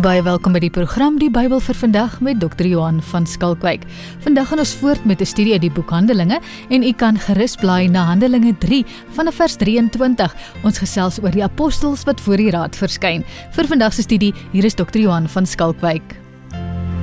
Baie welkom by die program Die Bybel vir vandag met Dr. Johan van Skalkwyk. Vandag gaan ons voort met 'n studie uit die boek Handelinge en u kan gerus blaai na Handelinge 3 vanaf vers 23. Ons gesels oor die apostels wat voor die raad verskyn. Vir vandag se studie, hier is Dr. Johan van Skalkwyk.